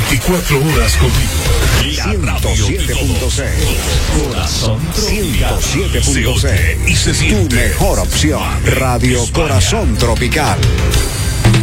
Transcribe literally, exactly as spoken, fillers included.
veinticuatro horas contigo. ciento siete punto seis. Corazón ciento siete punto seis. Y se siente. Tu mejor opción. Radio Corazón Tropical.